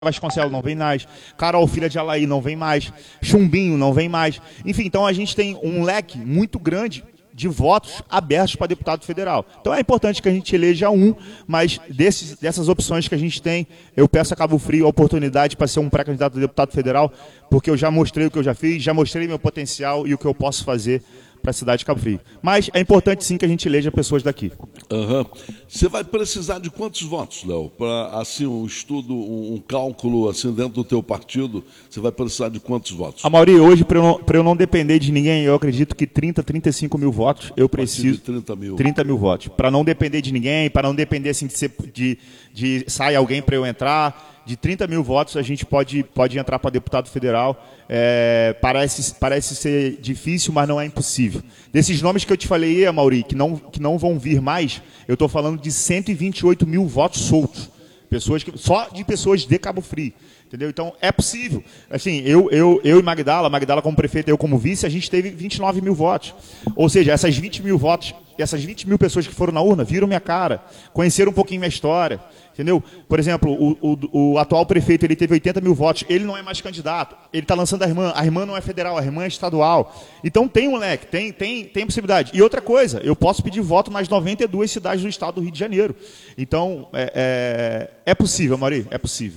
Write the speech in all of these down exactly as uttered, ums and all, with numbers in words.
Vasconcelos não vem mais, Carol Filha de Alaí não vem mais, Chumbinho não vem mais. Enfim, então a gente tem um leque muito grande de votos abertos para deputado federal. Então é importante que a gente eleja um, mas desses, dessas opções que a gente tem, eu peço a Cabo Frio a oportunidade para ser um pré-candidato a deputado federal, porque eu já mostrei o que eu já fiz, já mostrei meu potencial e o que eu posso fazer para a cidade de Cabo Frio. Mas é importante sim que a gente eleja pessoas daqui. Uhum. Você vai precisar de quantos votos, Léo? Para assim um estudo, um, um cálculo assim dentro do teu partido, você vai precisar de quantos votos? A Mauri, hoje, para eu, não, eu não depender de ninguém, eu acredito que trinta, trinta e cinco mil votos, eu preciso... De trinta mil. trinta mil votos. Para não depender de ninguém, para não depender assim, de, ser, de, de sair alguém para eu entrar... De trinta mil votos a gente pode, pode entrar para deputado federal. É, parece, parece ser difícil, mas não é impossível. Desses nomes que eu te falei, Mauri, que não, que não vão vir mais, eu estou falando de cento e vinte e oito mil votos soltos. Pessoas que, só de pessoas de Cabo Frio. Entendeu? Então, é possível. Assim, eu, eu, eu e Magdala, Magdala como prefeita, eu como vice, a gente teve vinte e nove mil votos. Ou seja, essas vinte mil votos, essas vinte mil pessoas que foram na urna, viram minha cara, conheceram um pouquinho minha história. Entendeu? Por exemplo, o, o, o atual prefeito, ele teve oitenta mil votos, ele não é mais candidato, ele está lançando a irmã, a irmã não é federal, a irmã é estadual. Então tem um leque, tem, tem, tem possibilidade. E outra coisa, eu posso pedir voto nas noventa e duas cidades do estado do Rio de Janeiro. Então, é, é, é possível, Mauri, é possível.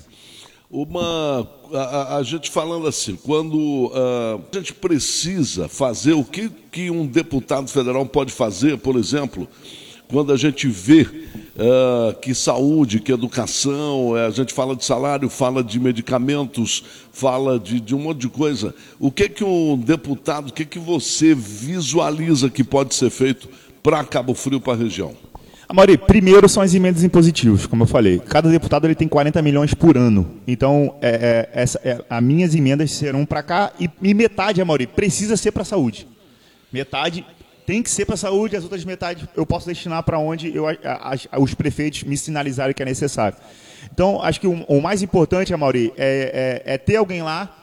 Uma, a, a gente falando assim, quando uh, a gente precisa fazer, o que, que um deputado federal pode fazer, por exemplo, quando a gente vê uh, que saúde, que educação, a gente fala de salário, fala de medicamentos, fala de, de um monte de coisa. O que que um deputado, o que que você visualiza que pode ser feito para Cabo Frio, para a região? Amaury, primeiro são as emendas impositivas, como eu falei. Cada deputado ele tem quarenta milhões por ano. Então, é, é, essa, é, as minhas emendas serão para cá e, e metade, Amaury, precisa ser para a saúde. Metade tem que ser para a saúde, as outras metades eu posso destinar para onde eu, a, a, os prefeitos me sinalizarem que é necessário. Então, acho que o, o mais importante, Amaury, é, é, é ter alguém lá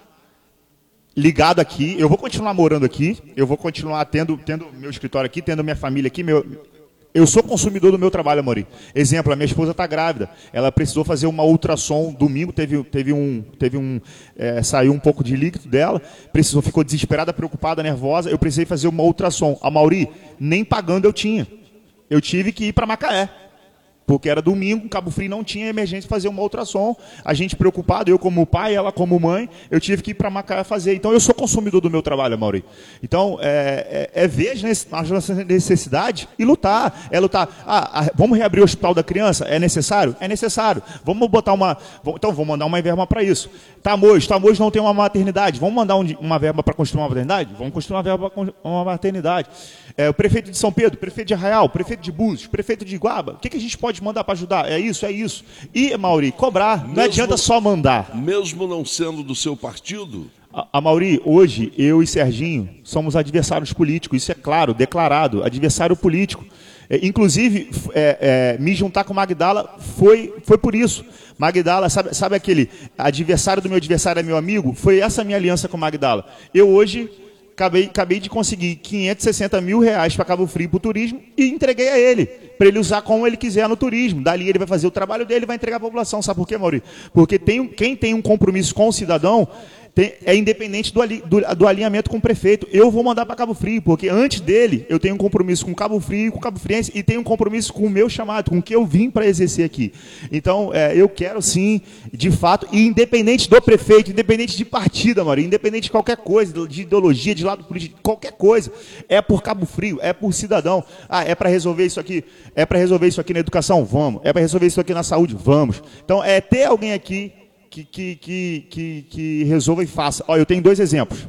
ligado aqui. Eu vou continuar morando aqui, eu vou continuar tendo, tendo meu escritório aqui, tendo minha família aqui, meu... Eu sou consumidor do meu trabalho, Amaury. Exemplo, a minha esposa está grávida. Ela precisou fazer uma ultrassom domingo, teve, teve um, teve um, é, saiu um pouco de líquido dela, precisou, ficou desesperada, preocupada, nervosa. Eu precisei fazer uma ultrassom. Amaury, nem pagando eu tinha. Eu tive que ir para Macaé. Porque era domingo, Cabo Frio não tinha emergência fazer uma ultrassom. A gente preocupado, eu como pai, ela como mãe, eu tive que ir para Macaé fazer. Então eu sou consumidor do meu trabalho, Amaury. Então é, é, é ver as necessidades e lutar. É lutar. Ah, ah, vamos reabrir o hospital da criança? É necessário? É necessário. Vamos botar uma. Então vamos mandar uma verba para isso. Tamoios, Tamoios não tem uma maternidade. Vamos mandar um, uma verba para construir uma maternidade? Vamos construir uma verba para uma maternidade. É, o prefeito de São Pedro, prefeito de Arraial, prefeito de Búzios, prefeito de Iguaba, o que, que a gente pode mandar para ajudar? É isso, é isso. E, Mauri, cobrar, mesmo, não adianta só mandar. Mesmo não sendo do seu partido? A, a Mauri, hoje, eu e Serginho somos adversários políticos, isso é claro, declarado, adversário político. É, inclusive, é, é, me juntar com Magdala foi, foi por isso. Magdala, sabe, sabe aquele adversário do meu adversário é meu amigo? Foi essa minha aliança com Magdala. Eu hoje... Acabei, acabei de conseguir quinhentos e sessenta mil reais para Cabo Frio para o turismo e entreguei a ele, para ele usar como ele quiser no turismo. Dali ele vai fazer o trabalho dele e vai entregar a população. Sabe por quê, Mauri? Porque tem, quem tem um compromisso com o cidadão tem, é independente do, ali, do, do alinhamento com o prefeito. Eu vou mandar para Cabo Frio, porque antes dele eu tenho um compromisso com Cabo Frio e com Cabo Friense e tenho um compromisso com o meu chamado, com o que eu vim para exercer aqui. Então, é, eu quero sim, de fato, e independente do prefeito, independente de partido, Mauri, independente de qualquer coisa, de ideologia, de lado político, qualquer coisa, é por Cabo Frio, é por cidadão. Ah, é para resolver isso aqui, é para resolver isso aqui na educação? Vamos. É para resolver isso aqui na saúde? Vamos. Então, é ter alguém aqui que, que, que, que, que resolva e faça. Olha, eu tenho dois exemplos.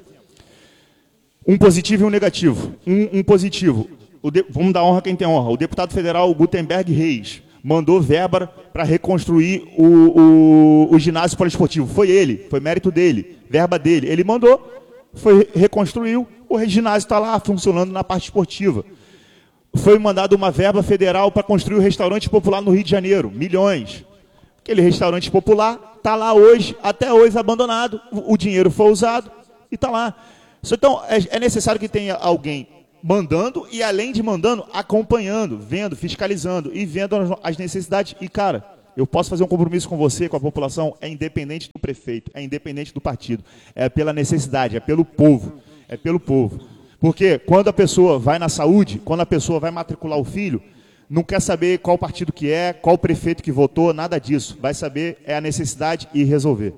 Um positivo e um negativo. Um, um positivo. O de, vamos dar honra a quem tem honra. O deputado federal Gutenberg Reis mandou verba para reconstruir o, o, o ginásio poliesportivo. Foi ele, foi mérito dele, verba dele. Ele mandou, foi, reconstruiu, o ginásio está lá funcionando na parte esportiva. Foi mandado uma verba federal para construir o restaurante popular no Rio de Janeiro, milhões. Aquele restaurante popular está lá hoje, até hoje abandonado, o, o dinheiro foi usado e está lá. Então, é, é necessário que tenha alguém mandando e, além de mandando, acompanhando, vendo, fiscalizando e vendo as necessidades. E, cara, eu posso fazer um compromisso com você, com a população, é independente do prefeito, é independente do partido, é pela necessidade, é pelo povo, é pelo povo. Porque quando a pessoa vai na saúde, quando a pessoa vai matricular o filho, não quer saber qual partido que é, qual prefeito que votou, nada disso. Vai saber é a necessidade e resolver.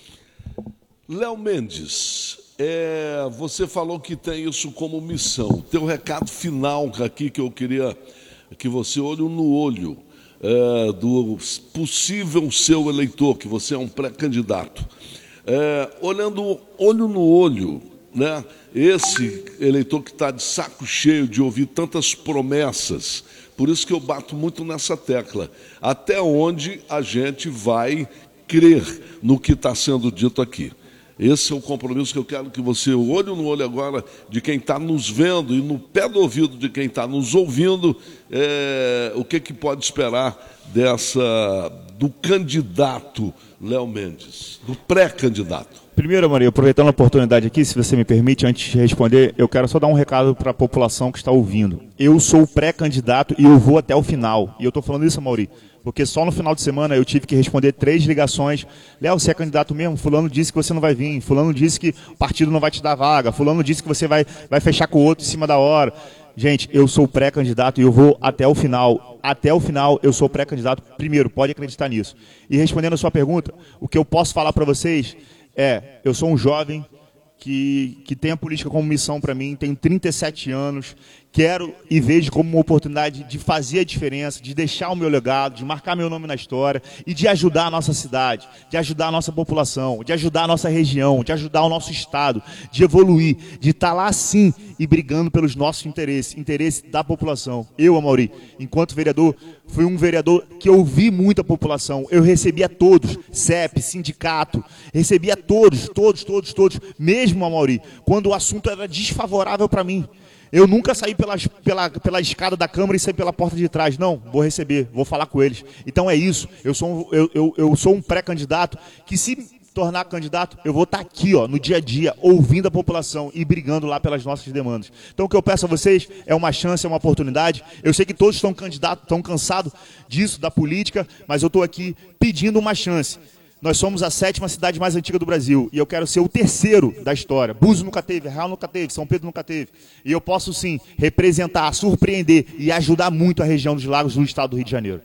Léo Mendes, é, você falou que tem isso como missão. Teu recado final aqui que eu queria que você, olho no olho, é, do possível seu eleitor, que você é um pré-candidato. É, olhando olho no olho, né, esse eleitor que está de saco cheio de ouvir tantas promessas, por isso que eu bato muito nessa tecla. Até onde a gente vai crer no que está sendo dito aqui? Esse é o compromisso que eu quero que você, olho no olho agora de quem está nos vendo e no pé do ouvido de quem está nos ouvindo, é, o que, que pode esperar dessa, do candidato Léo Mendes, do pré-candidato. Primeiro, Maria, aproveitando a oportunidade aqui, se você me permite, antes de responder, eu quero só dar um recado para a população que está ouvindo. Eu sou pré-candidato e eu vou até o final. E eu estou falando isso, Mauri, porque só no final de semana eu tive que responder três ligações. Léo, você é candidato mesmo? Fulano disse que você não vai vir. Fulano disse que o partido não vai te dar vaga. Fulano disse que você vai, vai fechar com o outro em cima da hora. Gente, eu sou pré-candidato e eu vou até o final. Até o final eu sou pré-candidato. Primeiro, pode acreditar nisso. E respondendo a sua pergunta, o que eu posso falar para vocês é, eu sou um jovem que, que tem a política como missão para mim, tenho trinta e sete anos, quero e vejo como uma oportunidade de fazer a diferença, de deixar o meu legado, de marcar meu nome na história e de ajudar a nossa cidade, de ajudar a nossa população, de ajudar a nossa região, de ajudar o nosso estado, de evoluir, de estar lá sim e brigando pelos nossos interesses, interesse da população. Eu, Amaury, enquanto vereador, fui um vereador que ouvi muito a população, eu recebia todos, C E P, sindicato, recebia todos, todos, todos, todos, mesmo, Amaury, quando o assunto era desfavorável para mim. Eu nunca saí pela, pela, pela escada da Câmara e saí pela porta de trás. Não, vou receber, vou falar com eles. Então é isso, eu sou um, eu, eu, eu sou um pré-candidato que, se tornar candidato, eu vou estar aqui, ó, no dia a dia, ouvindo a população e brigando lá pelas nossas demandas. Então o que eu peço a vocês é uma chance, é uma oportunidade. Eu sei que todos estão candidatos, estão cansados disso, da política, mas eu estou aqui pedindo uma chance. Nós somos a sétima cidade mais antiga do Brasil e eu quero ser o terceiro da história. Búzios nunca teve, Real nunca teve, São Pedro nunca teve. E eu posso sim representar, surpreender e ajudar muito a região dos lagos do estado do Rio de Janeiro.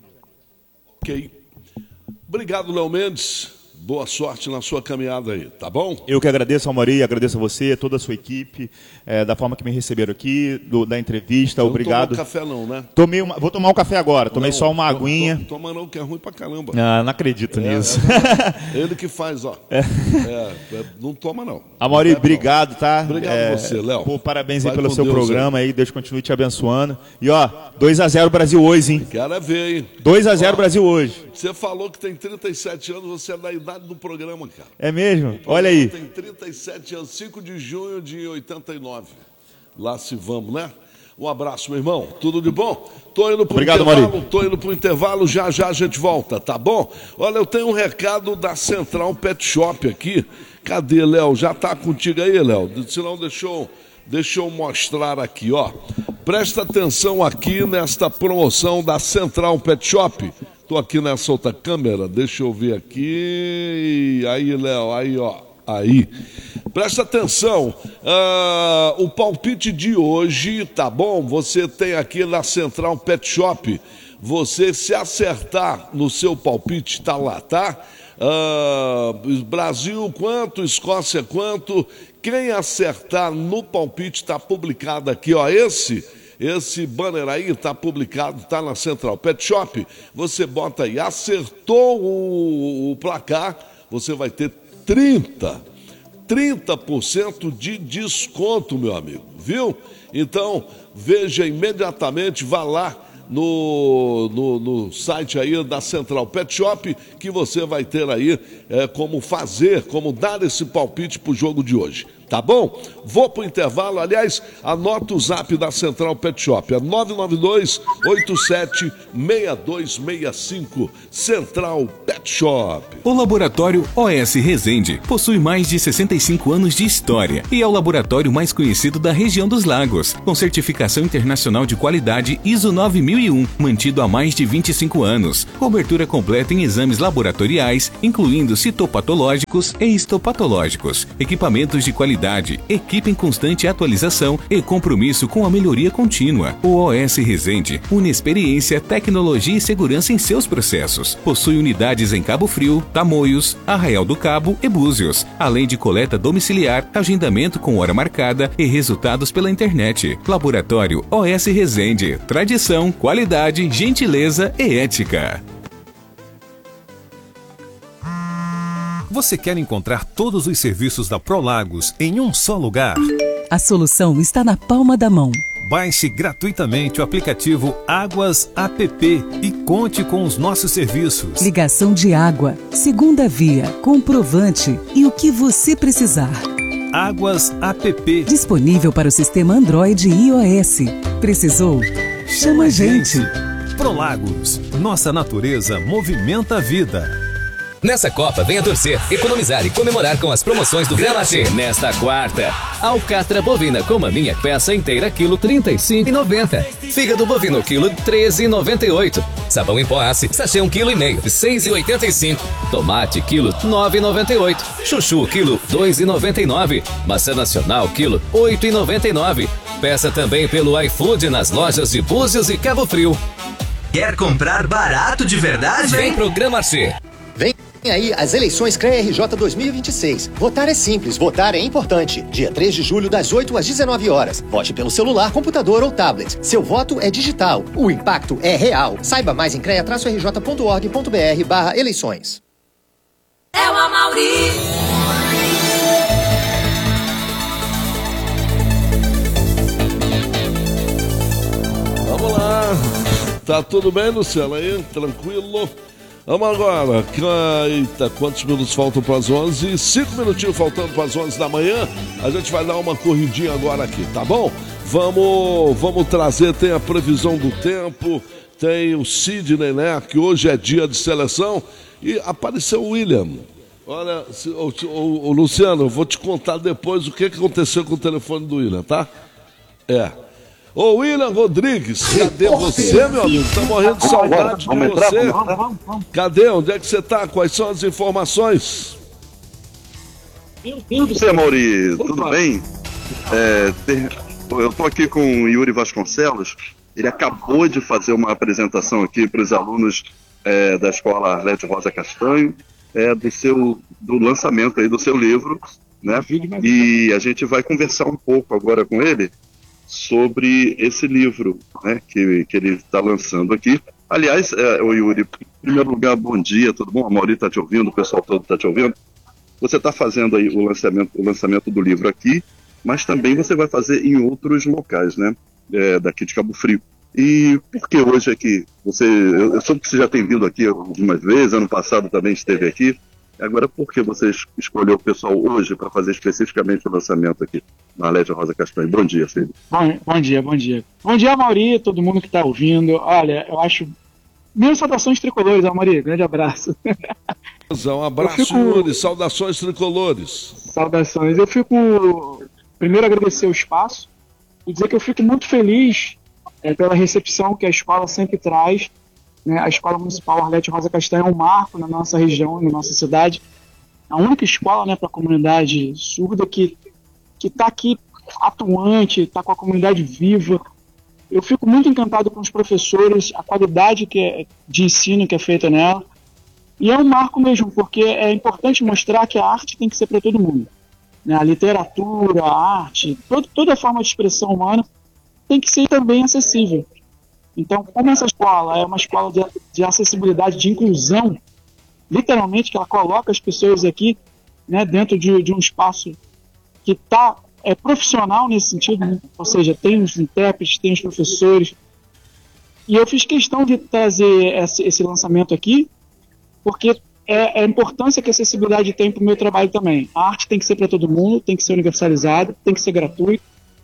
Ok. Obrigado, Léo Mendes. Boa sorte na sua caminhada aí, tá bom? Eu que agradeço ao Mauri, agradeço a você, toda a sua equipe, é, da forma que me receberam aqui, do, da entrevista, não obrigado. Não tomou café não, né? Tomei uma, vou tomar um café agora, tomei não, só uma aguinha. Não toma não, que é ruim pra caramba. Ah, não acredito é, nisso. É, ele que faz, ó. É. É, não toma não. Amaury, não obrigado, tá? Obrigado é, a você, Léo. Pô, parabéns Vai aí pelo seu Deus, programa aí. aí, Deus continue te abençoando. E ó, dois a zero Brasil hoje, hein? Quero ver, hein? dois a zero Brasil hoje. Você falou que tem trinta e sete anos, você é da idade do programa, cara. É mesmo? Olha aí. Tem trinta e sete anos, cinco de junho de oitenta e nove. Lá se vamos, né? Um abraço, meu irmão. Tudo de bom? Tô indo pro Obrigado, intervalo, Mauri. tô indo pro intervalo, já já a gente volta, tá bom? Olha, eu tenho um recado da Central Pet Shop aqui. Cadê, Léo? Já tá contigo aí, Léo? Se não, deixa eu, deixa eu mostrar aqui, ó. Presta atenção aqui nesta promoção da Central Pet Shop. Tô aqui nessa outra câmera, deixa eu ver aqui. Aí, Léo, aí, ó. Aí. Presta atenção. Uh, o palpite de hoje, tá bom? Você tem aqui na Central Pet Shop. Você, se acertar no seu palpite, tá lá, tá? Uh, Brasil quanto, Escócia quanto. Quem acertar no palpite está publicado aqui, ó. Esse... Esse banner aí está publicado, está na Central Pet Shop. Você bota aí, acertou o, o placar, você vai ter trinta por cento de desconto, meu amigo, viu? Então, veja imediatamente, vá lá no, no, no site aí da Central Pet Shop, que você vai ter aí é, como fazer, como dar esse palpite para o jogo de hoje. Tá bom? Vou pro intervalo. Aliás, anota o zap da Central Pet Shop. É nove nove dois, oito sete, seis dois seis cinco. Central Pet Shop. O Laboratório O S Resende possui mais de sessenta e cinco anos de história e é o laboratório mais conhecido da região dos Lagos, com certificação internacional de qualidade I S O nove mil e um, mantido há mais de vinte e cinco anos. Cobertura completa em exames laboratoriais, incluindo citopatológicos e histopatológicos. Equipamentos de qualidade, equipe em constante atualização e compromisso com a melhoria contínua. O O S Resende une experiência, tecnologia e segurança em seus processos. Possui unidades em Cabo Frio, Tamoios, Arraial do Cabo e Búzios, além de coleta domiciliar, agendamento com hora marcada e resultados pela internet. Laboratório O S Resende. Tradição, qualidade, gentileza e ética. Você quer encontrar todos os serviços da Prolagos em um só lugar? A solução está na palma da mão. Baixe gratuitamente o aplicativo Águas App e conte com os nossos serviços. Ligação de água, segunda via, comprovante e o que você precisar. Águas App. Disponível para o sistema Android e iOS. Precisou? Chama a gente. Prolagos. Nossa natureza movimenta a vida. Nessa Copa, venha torcer, economizar e comemorar com as promoções do Grand Marché. Nesta quarta, alcatra bovina com maminha peça inteira quilo trinta e cinco reais e noventa centavos. Fígado bovino quilo treze reais e noventa e oito centavos. Sabão em pó Ace, sachê um quilo e meio, seis reais e oitenta e cinco centavos. Tomate quilo nove reais e noventa e oito centavos. Chuchu quilo dois reais e noventa e nove centavos. Maçã nacional quilo oito reais e noventa e nove centavos. Peça também pelo iFood nas lojas de Búzios e Cabo Frio. Quer comprar barato de verdade? Vem pro Grand Marché. Vem aí as eleições C R E A R J dois mil e vinte e seis. Votar é simples, votar é importante. Dia três de julho, das oito às dezenove horas. Vote pelo celular, computador ou tablet. Seu voto é digital. O impacto é real. Saiba mais em c r e a r j ponto org ponto b r barra eleições. É o Amauri. Vamos lá. Tá tudo bem, Luciano? Aí, tranquilo? Vamos agora. Eita, quantos minutos faltam para as onze? Cinco minutinhos faltando para as onze da manhã. A gente vai dar uma corridinha agora aqui, tá bom? Vamos, vamos trazer, tem a previsão do tempo, tem o Sidney, né? Que hoje é dia de seleção. E apareceu o William. Olha, o, o, o Luciano, eu vou te contar depois o que aconteceu com o telefone do William, tá? É. Ô William Rodrigues, cadê você, meu amigo? Tá morrendo de saudade de você. Cadê? Onde é que você tá? Quais são as informações? Você, Mauri, tudo bem? É, ter, eu tô aqui com o Yuri Vasconcelos. Ele acabou de fazer uma apresentação aqui para os alunos é, da escola Arlete Rosa Castanho, é, do, seu, do lançamento aí do seu livro, né? E a gente vai conversar um pouco agora com ele sobre esse livro, né, que, que ele está lançando aqui. Aliás, é, o Yuri, em primeiro lugar, bom dia, tudo bom? A Mauri está te ouvindo, o pessoal todo está te ouvindo. Você está fazendo aí o lançamento, o lançamento do livro aqui, mas também você vai fazer em outros locais, né, é, daqui de Cabo Frio. E por que hoje aqui? Você, eu, eu soube que você já tem vindo aqui algumas vezes, ano passado também esteve aqui. Agora, por que você escolheu o pessoal hoje para fazer especificamente o lançamento aqui na Arlete Rosa Castanho? Bom dia, filho. Bom, bom dia, bom dia. Bom dia, Mauri, todo mundo que está ouvindo. Olha, eu acho... Minhas saudações tricolores, Mauri, grande abraço. Um abraço, fico... Yuri, saudações tricolores. Saudações. Eu fico... Primeiro, agradecer o espaço e dizer que eu fico muito feliz é, pela recepção que a escola sempre traz. Né? A Escola Municipal Arlete Rosa Castanho é um marco na nossa região, na nossa cidade. A única escola, né, para a comunidade surda que está aqui atuante, está com a comunidade viva. Eu fico muito encantado com os professores, a qualidade que é, de ensino que é feita nela. E é um marco mesmo, porque é importante mostrar que a arte tem que ser para todo mundo. Né? A literatura, a arte, todo, toda forma de expressão humana tem que ser também acessível. Então, como essa escola é uma escola de, de acessibilidade, de inclusão, literalmente, que ela coloca as pessoas aqui, né, dentro de, de um espaço que está é, profissional nesse sentido, né? Ou seja, tem os intérpretes, tem os professores. E eu fiz questão de trazer esse, esse lançamento aqui, porque é a importância que a acessibilidade tem para o meu trabalho também. A arte tem que ser para todo mundo, tem que ser universalizada, tem que ser gratuita.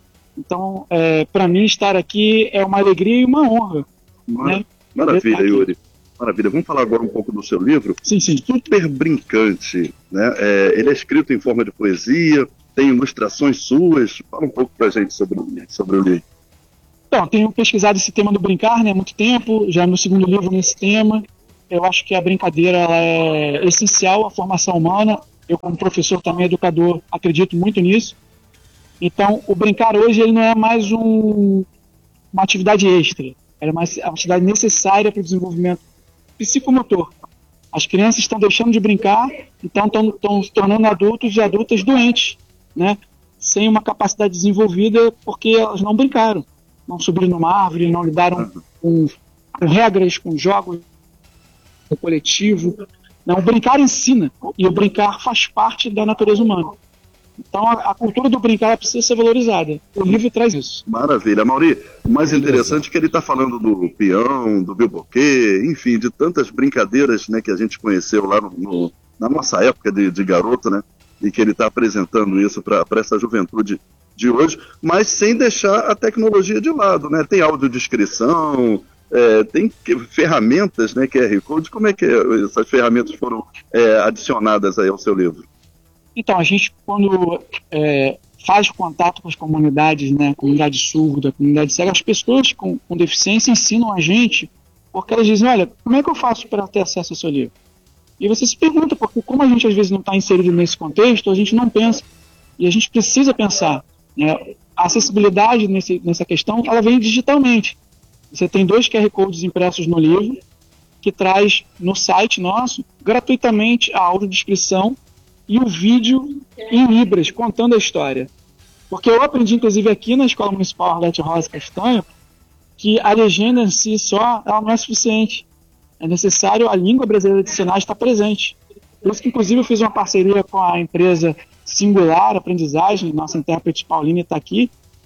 Então, é, para mim, estar aqui é uma alegria e uma honra. Mar- né? Maravilha, Yuri. Maravilha. Vamos falar agora um pouco do seu livro. Sim, sim. Super Brincante. Né? É, ele é escrito em forma de poesia, tem ilustrações suas. Fala um pouco pra gente sobre, sobre o livro. Então, tenho pesquisado esse tema do brincar, né, há muito tempo, já no segundo livro nesse tema. Eu acho que a brincadeira ela é essencial à formação humana. Eu, como professor, também educador, acredito muito nisso. Então, o brincar hoje ele não é mais um, uma atividade extra. É uma atividade necessária para o desenvolvimento psicomotor. As crianças estão deixando de brincar, então estão, estão se tornando adultos e adultas doentes, né, sem uma capacidade desenvolvida porque elas não brincaram. Não subiram numa árvore, não lidaram com, com regras, com jogos, com coletivo. Não, o brincar ensina, e o brincar faz parte da natureza humana. Então a, a cultura do brincar precisa ser valorizada. O livro traz isso. Maravilha. Mauri, o mais interessante é que ele está falando do peão, do bilboquê, enfim, de tantas brincadeiras, né, que a gente conheceu lá no, no, na nossa época de, de garoto, né, e que ele está apresentando isso para essa juventude de hoje, mas sem deixar a tecnologia de lado, né? Tem audiodescrição, é, tem que, ferramentas, né, Q R Code. Como é que essas ferramentas foram é, adicionadas aí ao seu livro? Então, a gente, quando é, faz contato com as comunidades, né, comunidade surda, comunidade cega, as pessoas com, com deficiência ensinam a gente, porque elas dizem, olha, como é que eu faço para ter acesso ao seu livro? E você se pergunta, porque como a gente às vezes não está inserido nesse contexto, a gente não pensa, e a gente precisa pensar. Né? A acessibilidade nesse, nessa questão, ela vem digitalmente. Você tem dois Q R Codes impressos no livro, que traz no site nosso, gratuitamente, a audiodescrição e o vídeo em Libras, contando a história. Porque eu aprendi, inclusive, aqui na Escola Municipal Arlete Rosa Castanho, que a legenda em si só, ela não é suficiente. É necessário a língua brasileira de sinais estar presente. Por isso que, inclusive, eu fiz uma parceria com a empresa Singular Aprendizagem, nossa intérprete Pauline está aqui,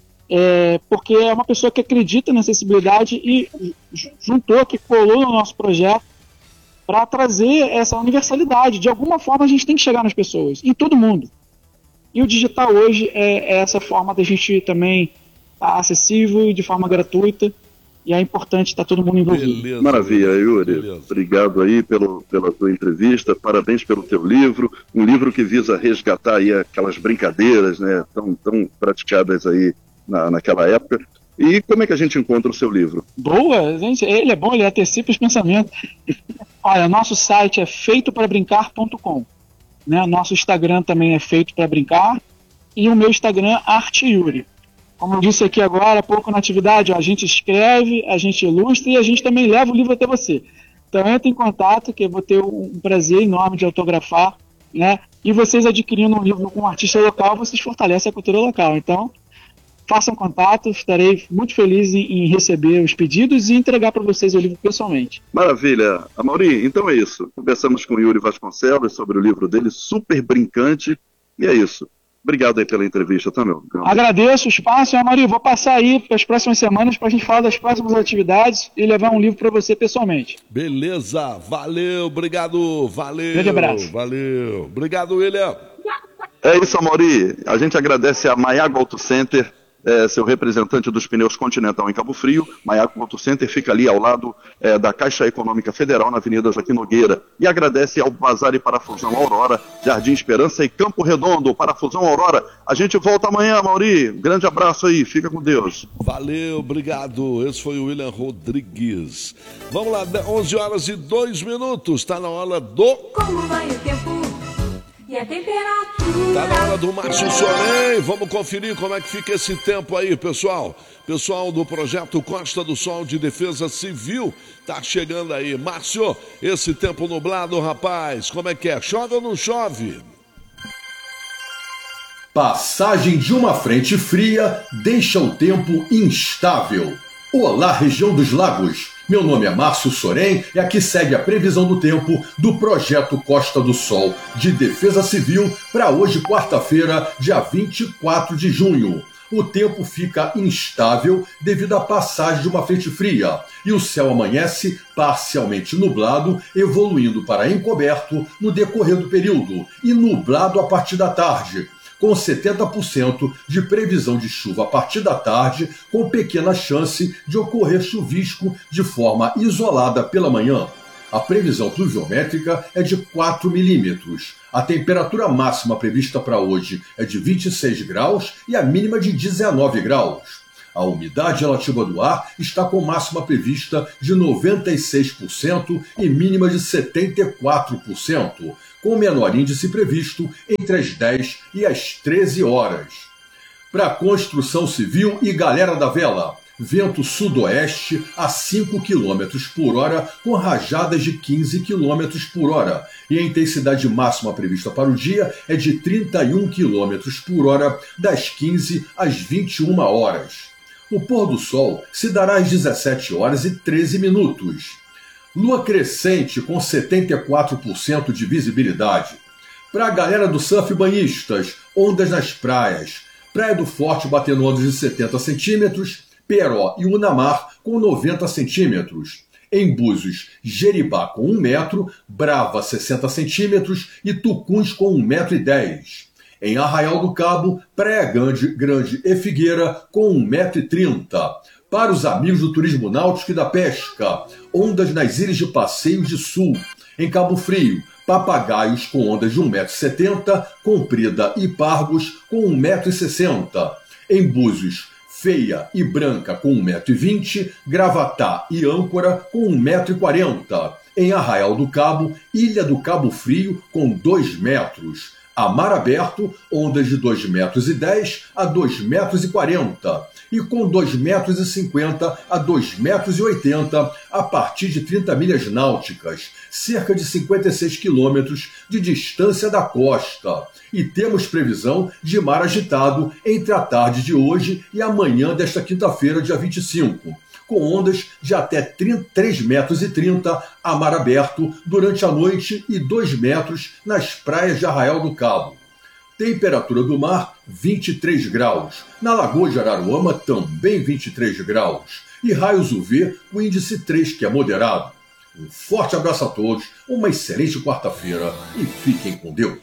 é, porque é uma pessoa que acredita na acessibilidade e juntou, que colou no nosso projeto para trazer essa universalidade. De alguma forma a gente tem que chegar nas pessoas, em todo mundo. E o digital hoje é, é essa forma da gente também estar acessível de forma gratuita, e é importante estar todo mundo envolvido. Beleza, Maravilha, Yuri. Beleza. Obrigado aí pelo, pela tua entrevista, parabéns pelo teu livro, um livro que visa resgatar aí aquelas brincadeiras, né, tão, tão praticadas aí na, naquela época. E como é que a gente encontra o seu livro? Boa, gente, ele é bom, ele antecipa os pensamentos. Olha, nosso site é feito para brincar ponto com, né? Nosso Instagram também é Feito para Brincar, e o meu Instagram, Arte Yuri. Como eu disse aqui agora, há pouco na atividade, ó, a gente escreve, a gente ilustra e a gente também leva o livro até você. Então entre em contato, que eu vou ter um prazer enorme de autografar, né? E vocês adquirindo um livro com um artista local, vocês fortalecem a cultura local. Então, façam contato, estarei muito feliz em, em receber os pedidos e entregar para vocês o livro pessoalmente. Maravilha. Amaury, então é isso. Conversamos com o Yuri Vasconcelos sobre o livro dele, Super Brincante, e é isso. Obrigado aí pela entrevista, tá, meu? Agradeço o espaço, Amaury. Vou passar aí para as próximas semanas para a gente falar das próximas atividades e levar um livro para você pessoalmente. Beleza, valeu, obrigado, valeu. Grande abraço. Valeu. Obrigado, William. É isso, Amaury. A gente agradece a Maiago Auto Center, é, seu representante dos pneus Continental em Cabo Frio. Maiago Auto Center fica ali ao lado é, da Caixa Econômica Federal, na Avenida Joaquim Nogueira. E agradece ao Bazar e Parafusão Aurora, Jardim Esperança e Campo Redondo, Parafusão Aurora. A gente volta amanhã, Amaury. Grande abraço aí, fica com Deus. Valeu, obrigado. Esse foi o William Rodrigues. Vamos lá, onze horas e dois minutos. Está na hora do... Como vai o tempo e a temperatura? Tá na hora do Márcio Solen. Vamos conferir como é que fica esse tempo aí, pessoal. Pessoal do projeto Costa do Sol de Defesa Civil tá chegando aí. Márcio, esse tempo nublado, rapaz, como é que é? Chove ou não chove? Passagem de uma frente fria deixa o tempo instável. Olá, região dos lagos. Meu nome é Márcio Soren e aqui segue a previsão do tempo do Projeto Costa do Sol de Defesa Civil para hoje, quarta-feira, dia vinte e quatro de junho. o tempo fica instável devido à passagem de uma frente fria e o céu amanhece parcialmente nublado, evoluindo para encoberto no decorrer do período e nublado a partir da tarde, com setenta por cento de previsão de chuva a partir da tarde, com pequena chance de ocorrer chuvisco de forma isolada pela manhã. A previsão pluviométrica é de quatro milímetros. A temperatura máxima prevista para hoje é de vinte e seis graus e a mínima de dezenove graus. A umidade relativa do ar está com máxima prevista de noventa e seis por cento e mínima de setenta e quatro por cento, com menor índice previsto entre as dez e as treze horas. Para a construção civil e galera da vela, vento sudoeste a cinco quilômetros por hora, com rajadas de quinze quilômetros por hora, e a intensidade máxima prevista para o dia é de trinta e um quilômetros por hora, das quinze às vinte e uma horas. O pôr do sol se dará às dezessete horas e treze minutos. Lua crescente com setenta e quatro por cento de visibilidade. Para a galera do surf banhistas, ondas nas praias. Praia do Forte batendo ondas de setenta centímetros, Peró e Unamar com noventa centímetros. Em Búzios, Jeribá com um metro, Brava sessenta centímetros e Tucuns com um metro e dez. Em Arraial do Cabo, Praia Grande, Grande e Figueira com um metro e trinta. Para os amigos do turismo náutico e da pesca, ondas nas ilhas de Passeios de Sul. Em Cabo Frio, Papagaios com ondas de um metro e setenta, Comprida e Pargos com um metro e sessenta. Em Búzios, Feia e Branca com um metro e vinte, Gravatá e Âncora com um metro e quarenta. Em Arraial do Cabo, Ilha do Cabo Frio com dois metros. A mar aberto, ondas de dois metros e dez a dois metros e quarenta. E com dois metros e cinquenta a dois metros e oitenta a partir de trinta milhas náuticas, cerca de cinquenta e seis quilômetros de distância da costa. E temos previsão de mar agitado entre a tarde de hoje e amanhã desta quinta-feira, dia vinte e cinco, com ondas de até três metros e trinta a mar aberto durante a noite e dois metros nas praias de Arraial do Cabo. Temperatura do mar, vinte e três graus. Na Lagoa de Araruama, também vinte e três graus. E raios U V, o índice três, que é moderado. Um forte abraço a todos, uma excelente quarta-feira e fiquem com Deus.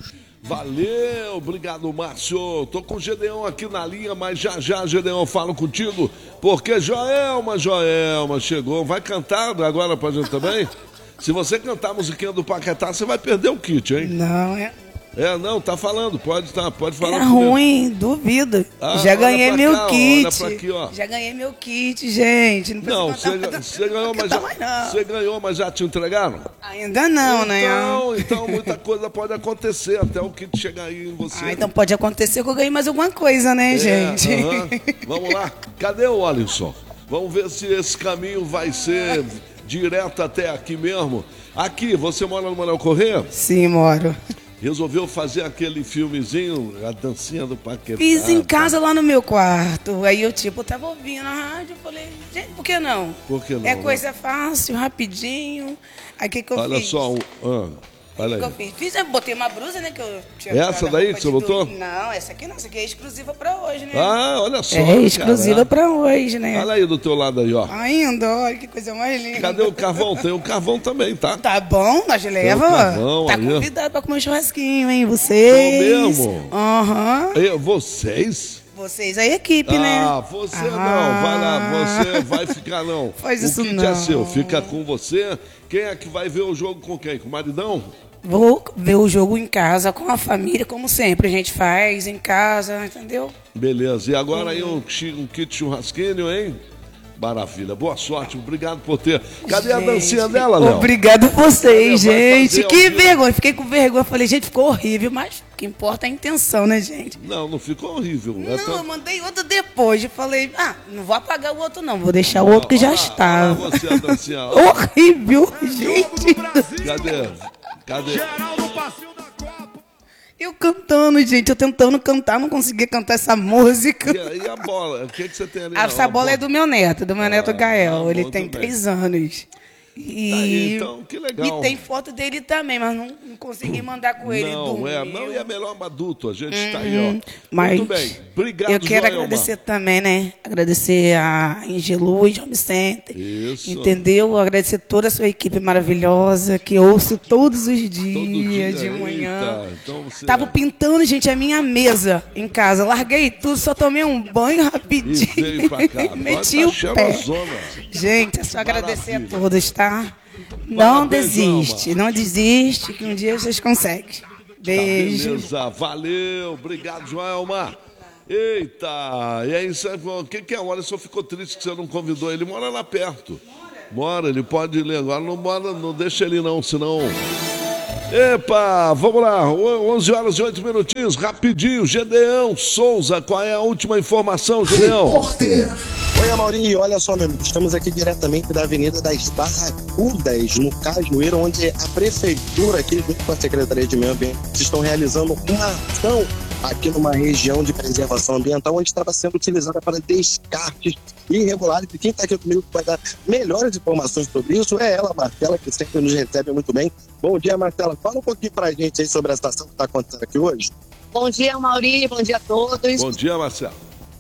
Valeu, obrigado, Márcio. Tô com o Gedeão aqui na linha, mas já já, Gedeão, falo contigo, porque Joelma, Joelma chegou. Vai cantar agora pra gente também? Se você cantar a musiquinha do Paquetá, você vai perder o kit, hein? Não, é... É, não, tá falando, pode, tá, pode falar. É ruim, duvido. Ah, já ganhei meu cá, kit. Olha pra aqui, ó. Já ganhei meu kit, gente. Não, você ganhou, mas já, você ganhou, mas já te entregaram? Ainda não, então, né? Então, então muita coisa pode acontecer até o kit chegar aí em você. Ah, então pode acontecer que eu ganhei mais alguma coisa, né, é, gente? Uh-huh. Vamos lá. Cadê o Alisson? Vamos ver se esse caminho vai ser direto até aqui mesmo. Aqui, você mora no Manuel Corrêa? Sim, moro. Resolveu fazer aquele filmezinho, a dancinha do Paquetá. Fiz em casa lá no meu quarto. Aí eu, tipo, tava ouvindo a rádio, falei, gente, por que não? Por que não? É coisa né? fácil, rapidinho. Aí o que, que eu Olha fiz? Olha só, um, ah, olha aí. O que eu fiz? Fiz, eu botei uma blusa, né, que eu tinha... Essa daí que você botou? Não, essa aqui não, essa aqui é exclusiva pra hoje, né? Ah, olha só. É exclusiva pra hoje, né? Olha aí do teu lado aí, ó. Ainda, olha que coisa mais linda. Cadê o carvão? Tem o carvão também, tá? Tá bom, nós leva. Carvão, tá aí. Convidado pra comer um churrasquinho, hein, vocês. É mesmo? Aham. Uhum. Vocês? Vocês, a equipe, ah, né? Ah, você ah. não, vai lá, você vai ficar não. Faz isso não. O kit é seu, fica com você. Quem é que vai ver o jogo com quem? Com o maridão? Vou ver o jogo em casa, com a família, como sempre a gente faz, em casa, entendeu? Beleza, e agora aí um, um kit churrasquinho, hein? Maravilha, boa sorte, obrigado por ter. Cadê gente, a dancinha dela, Léo? Obrigado a vocês, gente. Que vergonha, fiquei com vergonha. Falei, gente, ficou horrível, mas o que importa é a intenção, né, gente? Não, não ficou horrível. Não, é tão... eu mandei outro depois. Eu falei, ah, não vou apagar o outro, não. Vou deixar o outro que já estava. Você, a dancinha. Horrível, gente. Cadê? Cadê? Eu cantando, gente, eu tentando cantar, não conseguia cantar essa música. E a, e a bola? O que, que você tem ali? Essa bola é do meu neto, do meu neto ah, Gael. Ah, ele tem bem. três anos. E, Tá aí, então, que legal. E tem foto dele também, mas não, não consegui mandar com ele. Não, dormiu. é, não, e é melhor um adulto, a gente está Uhum. aí, ó. Mas Muito bem, obrigado, eu quero Joelma. agradecer também, né? Agradecer a Angeluz, Home Center. Isso. Entendeu? Agradecer toda a sua equipe maravilhosa, que ouço todos os dias, Todo dia, de manhã. eita, então você- Tava pintando, gente, a minha mesa em casa. Larguei tudo, só tomei um banho rapidinho. E veio pra cá. Agora Meti tá o pé. cheirosona. Gente, é só agradecer a todos, tá? Não Parabéns, desiste, não desiste, que um dia vocês conseguem. Beijo. Tá, beleza, valeu, obrigado, Joelma. Eita, e aí, sabe o que, que é? O Alisson ficou triste que você não convidou ele, mora lá perto. Mora, ele pode ir agora, não mora, não deixa ele não, senão... Epa, vamos lá, onze horas e oito minutinhos, rapidinho, Gedeão Souza, qual é a última informação, Gedeão? Oi, Amaury, olha só, meu amigo, estamos aqui diretamente da Avenida das Barracudas, no Cajueiro, onde a Prefeitura, aqui junto com a Secretaria de Meio Ambiente, estão realizando uma ação aqui numa região de preservação ambiental, onde estava sendo utilizada para descartes irregulares. E quem está aqui comigo vai dar melhores informações sobre isso é ela, Marcela, que sempre nos recebe muito bem. Bom dia, Marcela. Fala um pouquinho para a gente aí sobre a situação que está acontecendo aqui hoje. Bom dia, Amaury. Bom dia a todos. Bom dia, Marcela.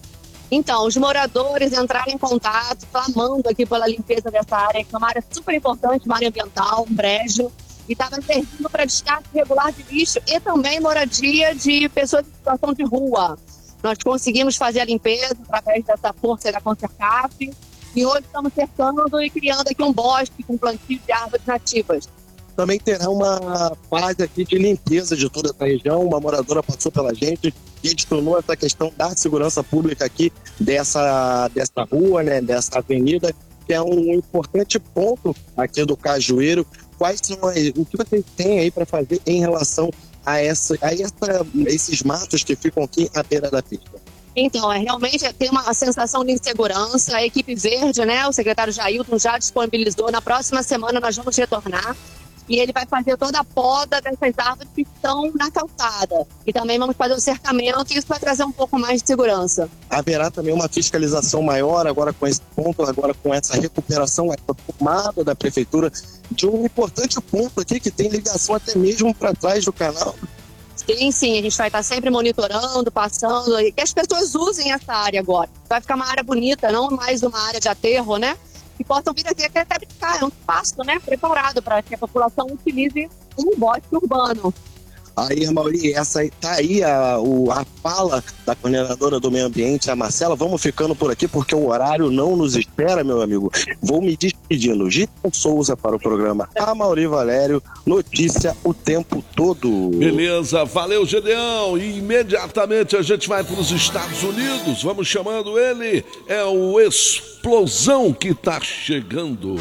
Então, os moradores entraram em contato, clamando aqui pela limpeza dessa área, que é uma área super importante, uma área ambiental, um brejo, e estava servindo para descarte regular de lixo e também moradia de pessoas em situação de rua. Nós conseguimos fazer a limpeza através dessa força da Concercaf e hoje estamos cercando e criando aqui um bosque com plantio de árvores nativas. Também terá uma fase aqui de limpeza de toda essa região. Uma moradora passou pela gente e adicionou essa questão da segurança pública aqui dessa, dessa rua, né, dessa avenida, que é um importante ponto aqui do Cajueiro. Quais são as, o que vocês têm aí para fazer em relação a, essa, a essa, esses matos que ficam aqui à beira da pista? Então, é, realmente tem uma sensação de insegurança. A equipe verde, né, o secretário Jailton já disponibilizou. Na próxima semana nós vamos retornar e ele vai fazer toda a poda dessas árvores que estão na calçada. E também vamos fazer o cercamento e isso vai trazer um pouco mais de segurança. Haverá também uma fiscalização maior agora com esse ponto, agora com essa recuperação, essa tomada da prefeitura de um importante ponto aqui que tem ligação até mesmo para trás do canal. Sim, sim, a gente vai estar sempre monitorando, passando, e que as pessoas usem essa área agora. Vai ficar uma área bonita, não mais uma área de aterro, né? Que possam vir aqui até brincar, é um espaço, né, preparado para que a população utilize um bosque urbano. Aí, Amaury, essa tá aí a, o, a fala da coordenadora do meio ambiente, a Marcela. Vamos ficando por aqui porque o horário não nos espera, meu amigo. Vou me despedindo. Gideão Souza para o programa Amaury Valério, notícia o tempo todo. Beleza, valeu, Gedeão. E imediatamente a gente vai para os Estados Unidos. Vamos chamando ele, é o Explosão que tá chegando.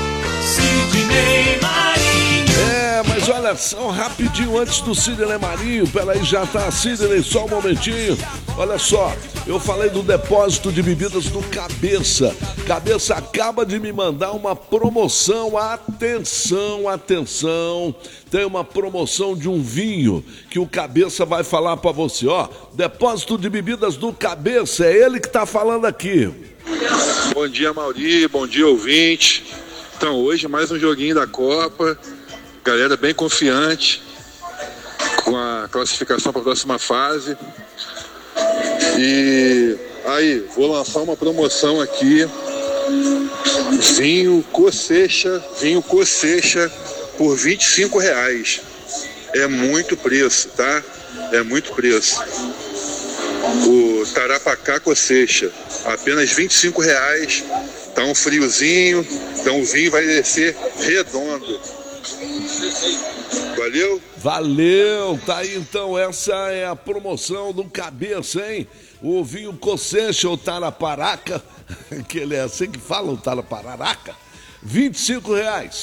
Sidney Marinho. É, mas olha só, rapidinho antes do Sidney Marinho, peraí, já tá, Sidney, só um momentinho. Olha só, eu falei do depósito de bebidas do Cabeça. Cabeça acaba de me mandar uma promoção, atenção, atenção. Tem uma promoção de um vinho que o Cabeça vai falar pra você, ó. Depósito de bebidas do Cabeça, é ele que tá falando aqui. Bom dia, Amaury, bom dia, ouvinte. Então, hoje mais um joguinho da Copa. Galera bem confiante com a classificação para a próxima fase. E aí, vou lançar uma promoção aqui. Vinho Cocecha, vinho Cocecha por vinte e cinco reais. É muito preço, tá? É muito preço. O Tarapacá Cocecha, apenas vinte e cinco reais. Tá um friozinho, então o vinho vai descer redondo. Valeu? Valeu, tá aí então, essa é a promoção do Cabeça, hein? O vinho Cocecha, o Taraparaca, que ele é assim que fala, o Taraparaca, vinte e cinco reais.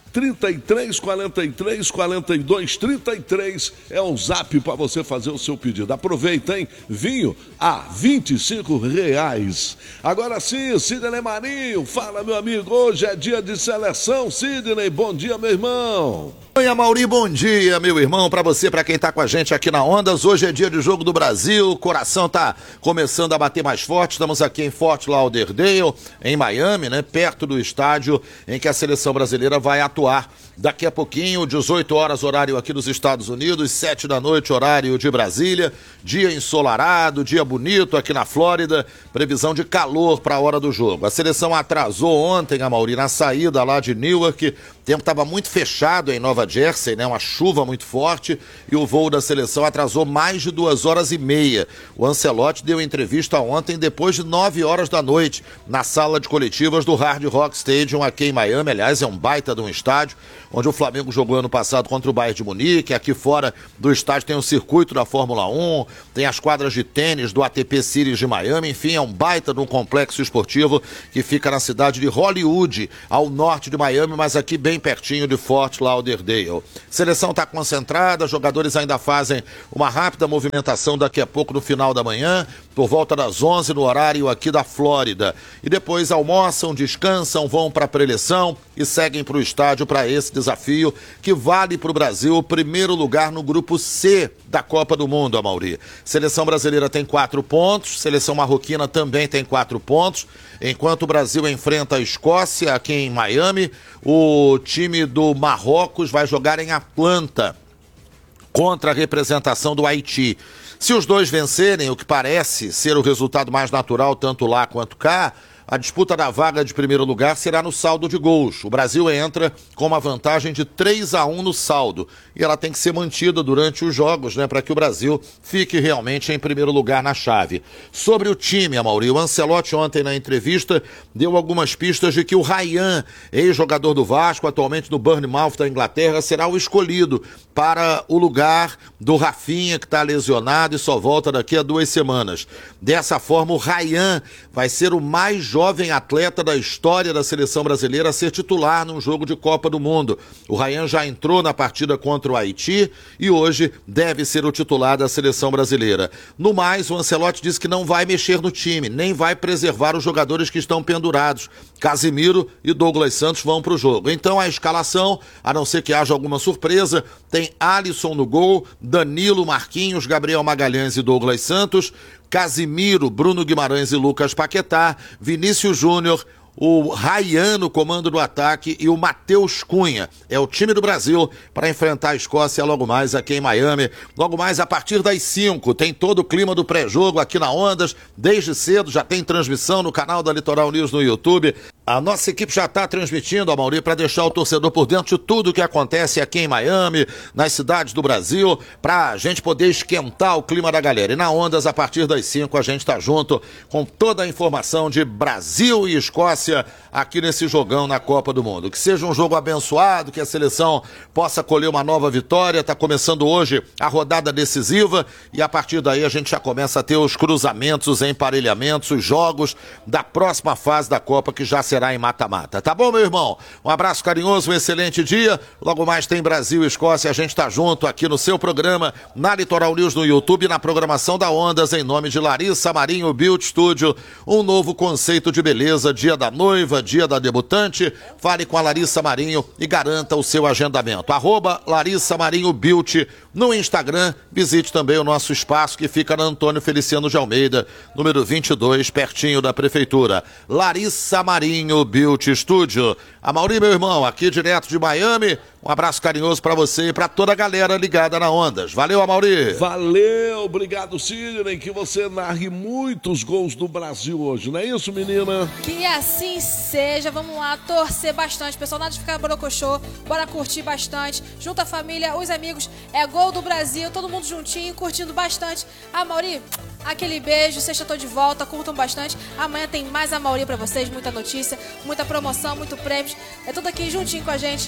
trinta e três, quarenta e três, quarenta e dois, trinta e três é o zap para você fazer o seu pedido. Aproveita, hein? Vinho a vinte e cinco reais. Agora sim, Sidney Marinho, fala, meu amigo, hoje é dia de seleção. Sidney, bom dia, meu irmão. Oi, Amaury, bom dia, meu irmão, pra você, pra quem tá com a gente aqui na Ondas. Hoje é dia de jogo do Brasil, o coração tá começando a bater mais forte. Estamos aqui em Fort Lauderdale, em Miami, né, perto do estádio em que a seleção brasileira vai atuar daqui a pouquinho, dezoito horas, horário aqui dos Estados Unidos, sete da noite, horário de Brasília. Dia ensolarado, dia bonito aqui na Flórida, previsão de calor para a hora do jogo. A seleção atrasou ontem, Amaury, na saída lá de Newark. O tempo estava muito fechado em Nova Jersey, né? Uma chuva muito forte, e o voo da seleção atrasou mais de duas horas e meia. O Ancelotti deu entrevista ontem depois de nove horas da noite, na sala de coletivas do Hard Rock Stadium aqui em Miami. Aliás, é um baita de um estádio, onde o Flamengo jogou ano passado contra o Bayern de Munique. Aqui fora do estádio tem o circuito da Fórmula um, tem as quadras de tênis do A T P Series de Miami. Enfim, é um baita de um complexo esportivo que fica na cidade de Hollywood, ao norte de Miami, mas aqui bem pertinho de Fort Lauderdale. Seleção está concentrada, jogadores ainda fazem uma rápida movimentação daqui a pouco no final da manhã, por volta das onze no horário aqui da Flórida. E depois almoçam, descansam, vão para a preleção e seguem para o estádio para esse desafio que vale para o Brasil o primeiro lugar no grupo C da Copa do Mundo, Amaury. Seleção brasileira tem quatro pontos, seleção marroquina também tem quatro pontos. Enquanto o Brasil enfrenta a Escócia aqui em Miami, o time do Marrocos vai jogar em Atlanta contra a representação do Haiti. Se os dois vencerem, o que parece ser o resultado mais natural tanto lá quanto cá, a disputa da vaga de primeiro lugar será no saldo de gols. O Brasil entra com uma vantagem de três a um no saldo. E ela tem que ser mantida durante os jogos, né, para que o Brasil fique realmente em primeiro lugar na chave. Sobre o time, Amaury, o Ancelotti ontem na entrevista deu algumas pistas de que o Ryan, ex-jogador do Vasco, atualmente no Bournemouth da Inglaterra, será o escolhido para o lugar do Rafinha, que está lesionado e só volta daqui a duas semanas. Dessa forma, o Ryan vai ser o mais jovem atleta da história da seleção brasileira a ser titular num jogo de Copa do Mundo. O Ryan já entrou na partida contra o Haiti e hoje deve ser o titular da seleção brasileira. No mais, o Ancelotti disse que não vai mexer no time, nem vai preservar os jogadores que estão pendurados. Casimiro e Douglas Santos vão para o jogo. Então a escalação, a não ser que haja alguma surpresa, tem Alisson no gol, Danilo, Marquinhos, Gabriel Magalhães e Douglas Santos, Casimiro, Bruno Guimarães e Lucas Paquetá, Vinícius Júnior, o Ryan no comando do ataque e o Matheus Cunha. É o time do Brasil para enfrentar a Escócia logo mais aqui em Miami. Logo mais a partir das cinco. Tem todo o clima do pré-jogo aqui na Ondas. Desde cedo já tem transmissão no canal da Litoral News no YouTube. A nossa equipe já está transmitindo, Amaury, para deixar o torcedor por dentro de tudo que acontece aqui em Miami, nas cidades do Brasil, para a gente poder esquentar o clima da galera. E na Ondas, a partir das cinco, a gente está junto com toda a informação de Brasil e Escócia aqui nesse jogão na Copa do Mundo. Que seja um jogo abençoado, que a seleção possa colher uma nova vitória. Está começando hoje a rodada decisiva e a partir daí a gente já começa a ter os cruzamentos, os emparelhamentos, os jogos da próxima fase da Copa, que já será em mata-mata. Tá bom, meu irmão? Um abraço carinhoso, um excelente dia. Logo mais tem Brasil e Escócia. A gente tá junto aqui no seu programa, na Litoral News no YouTube, na programação da Ondas, em nome de Larissa Marinho Beauty Studio. Um novo conceito de beleza, dia da noiva, dia da debutante. Fale com a Larissa Marinho e garanta o seu agendamento. Arroba Larissa Marinho Beauty no Instagram. Visite também o nosso espaço que fica na Antônio Feliciano de Almeida, número vinte e dois, pertinho da Prefeitura. Larissa Marinho Beauty Studio. Amaury, meu irmão, aqui direto de Miami, um abraço carinhoso pra você e pra toda a galera ligada na Ondas. Valeu, Amaury. Valeu, obrigado, Sidney, que você narre muitos gols do Brasil hoje, não é isso, menina? Que assim seja, vamos lá, torcer bastante, pessoal, nada de ficar borocochô, bora curtir bastante, junto a família, os amigos, é gol do Brasil, todo mundo juntinho, curtindo bastante. Amaury, aquele beijo, sexta tô de volta, curtam bastante, amanhã tem mais Amaury pra vocês, muita notícia, muita promoção, muito prêmios, é tudo aqui juntinho com a gente.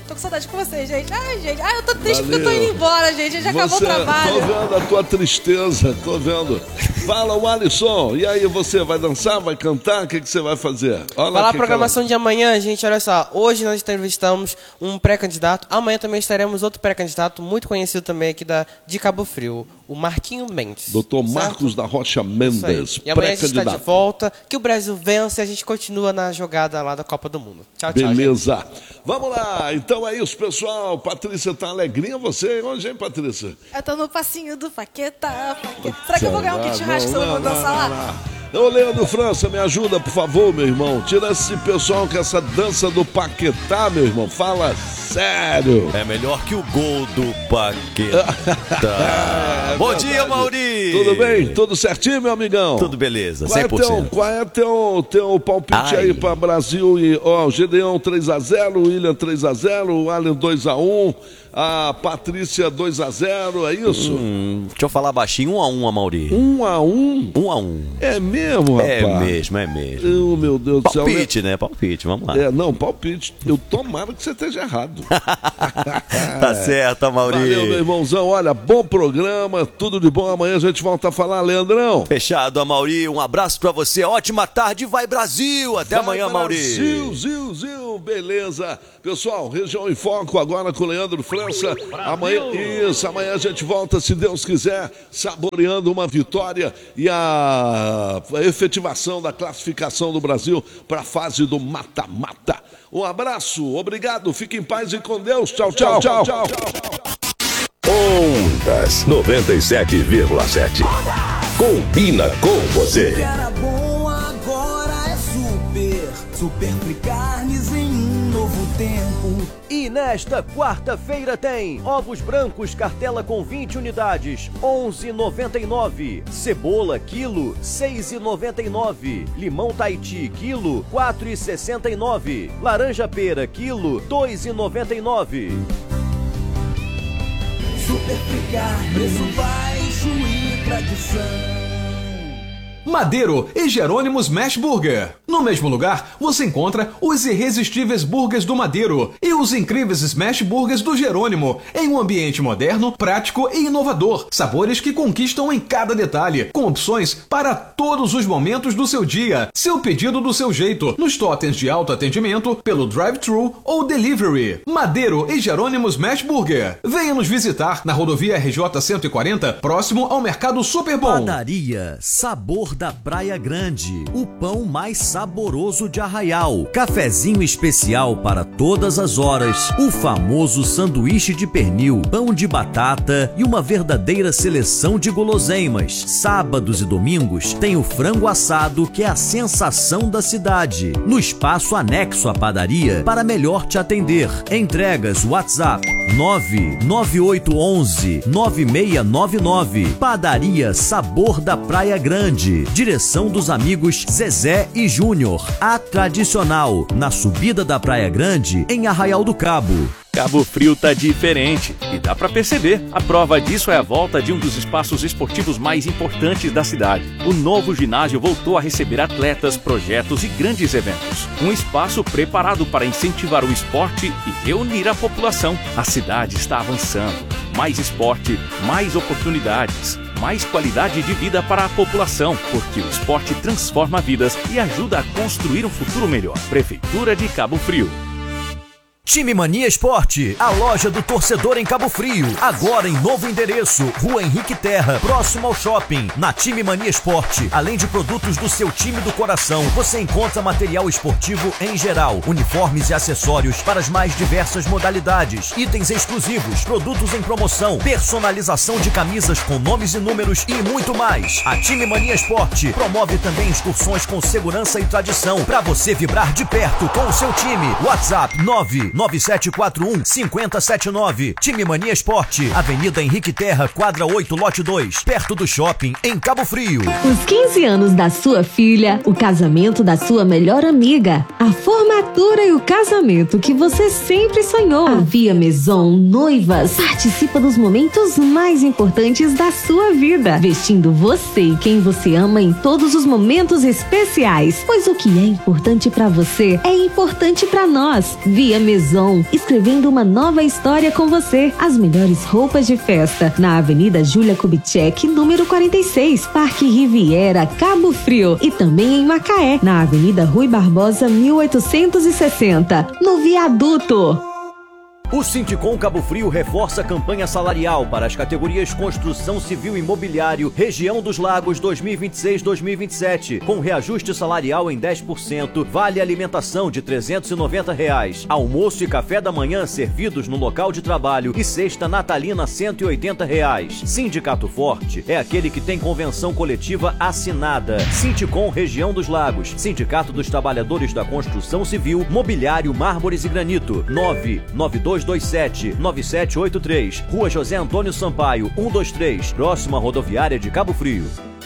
Tô com saudade com vocês, gente. Ai, gente. Ai, eu tô triste Valeu. porque eu tô indo embora, gente. Já acabou o Você, trabalho. tô vendo a tua tristeza, tô vendo. Fala, o Alisson, e aí você vai dançar, vai cantar? O que, que você vai fazer? Olha Falar a que programação de amanhã, gente, olha só. Hoje nós entrevistamos um pré-candidato. Amanhã também estaremos outro pré-candidato, muito conhecido também aqui da, de Cabo Frio, o Marquinho Mendes. Doutor certo? Marcos da Rocha Mendes, E amanhã a gente está de pré-candidato. volta. Que o Brasil vence e a gente continua na jogada lá da Copa do Mundo. Tchau, tchau. Beleza. Gente. Vamos lá, então é isso, pessoal. Patrícia, tá alegrinha você hoje, hein, Patrícia? Eu tô no passinho do Paqueta, Paqueta. Será que eu vou ganhar um kit churrasco se eu não vou dançar lá? Ô, Leandro França, me ajuda, por favor, meu irmão. Tira esse pessoal com essa dança do Paquetá, meu irmão. Fala sério. É melhor que o gol do Paquetá. É Bom verdade. dia, Mauri. Tudo bem? Tudo certinho, meu amigão? Tudo beleza, Qual é cem por cento. teu, qual é teu, teu palpite Ai. aí pra Brasil? E, ó, o Gedeão três a zero, o William três a zero, o Allen dois a um, a Patrícia dois a zero, é isso? Hum, deixa eu falar baixinho, um a um, Mauri. um a um? um a um. É mesmo, rapaz? É mesmo, é mesmo. Oh, meu Deus do céu. Palpite, né? Palpite, vamos lá. É, não, palpite. Eu tomara que você esteja errado. Tá certo, Mauri. Valeu, meu irmãozão. Olha, bom programa, tudo de bom. Amanhã a gente volta a falar, Leandrão. Fechado, Mauri. Um abraço pra você. Ótima tarde. Vai, Brasil. Até Vai, amanhã, Mauri. Brasil, Zil, Zil. Beleza. Pessoal, Região em Foco agora com o Leandro França. Amanhã, isso, amanhã a gente volta, se Deus quiser, saboreando uma vitória e a efetivação da classificação do Brasil para a fase do mata-mata. Um abraço, obrigado, fique em paz e com Deus. Tchau, tchau, tchau, tchau. Ondas noventa e sete vírgula sete. Combina com você. Era bom, agora é super. Super Free Carnes em um novo tempo. E nesta quarta-feira tem ovos brancos cartela com vinte unidades, onze reais e noventa e nove centavos. Cebola quilo, seis reais e noventa e nove centavos. Limão Tahiti quilo, quatro reais e sessenta e nove centavos. Laranja pera quilo, dois reais e noventa e nove centavos. Super Free Carnes, preço baixo e tradição. Madeiro e Jerônimo Smash Burger. No mesmo lugar, você encontra os irresistíveis burgers do Madeiro e os incríveis Smash Burgers do Jerônimo, em um ambiente moderno, prático e inovador. Sabores que conquistam em cada detalhe, com opções para todos os momentos do seu dia. Seu pedido do seu jeito, nos totens de autoatendimento, pelo drive-thru ou delivery. Madeiro e Jerônimo Smash Burger. Venha nos visitar na rodovia R J cento e quarenta, próximo ao Mercado Super Bom. Padaria Sabor da Praia Grande, o pão mais saboroso de Arraial, cafezinho especial para todas as horas, o famoso sanduíche de pernil, pão de batata e uma verdadeira seleção de guloseimas. Sábados e domingos tem o frango assado, que é a sensação da cidade, no espaço anexo à padaria, para melhor te atender. Entregas WhatsApp nove nove oito um um nove seis nove nove. Padaria Sabor da Praia Grande. Direção dos amigos Zezé e Júnior. A tradicional, na subida da Praia Grande, em Arraial do Cabo. Cabo Frio tá diferente e dá pra perceber. A prova disso é a volta de um dos espaços esportivos mais importantes da cidade. O novo ginásio voltou a receber atletas, projetos e grandes eventos. Um espaço preparado para incentivar o esporte e reunir a população. A cidade está avançando. Mais esporte, mais oportunidades, mais qualidade de vida para a população, porque o esporte transforma vidas e ajuda a construir um futuro melhor. Prefeitura de Cabo Frio. Time Mania Esporte, a loja do torcedor em Cabo Frio. Agora em novo endereço, Rua Henrique Terra, próximo ao shopping. Na Time Mania Esporte, além de produtos do seu time do coração, você encontra material esportivo em geral, uniformes e acessórios para as mais diversas modalidades, itens exclusivos, produtos em promoção, personalização de camisas com nomes e números e muito mais. A Time Mania Esporte promove também excursões com segurança e tradição para você vibrar de perto com o seu time. WhatsApp nove nove sete quatro um cinco zero sete nove. Time Mania Esporte, Avenida Henrique Terra, quadra oito, lote dois, perto do shopping, em Cabo Frio. Os quinze anos da sua filha, o casamento da sua melhor amiga, a formatura e o casamento que você sempre sonhou. A Via Maison Noivas participa dos momentos mais importantes da sua vida, vestindo você e quem você ama em todos os momentos especiais, pois o que é importante pra você é importante pra nós. Via Maison Maison, escrevendo uma nova história com você. As melhores roupas de festa, na Avenida Júlia Kubitschek, número quarenta e seis, Parque Riviera, Cabo Frio. E também em Macaé, na Avenida Rui Barbosa, mil oitocentos e sessenta, no Viaduto. O Sindicom Cabo Frio reforça a campanha salarial para as categorias Construção Civil e Imobiliário, Região dos Lagos dois mil e vinte e seis a dois mil e vinte e sete, com reajuste salarial em dez por cento, vale alimentação de trezentos e noventa reais, almoço e café da manhã servidos no local de trabalho e cesta natalina cento e oitenta reais. Sindicato Forte é aquele que tem convenção coletiva assinada. Sindicom Região dos Lagos, Sindicato dos Trabalhadores da Construção Civil, Mobiliário, Mármores e Granito, nove nove dois dois sete nove sete oito três, Rua José Antônio Sampaio, cento e vinte e três, próxima rodoviária de Cabo Frio.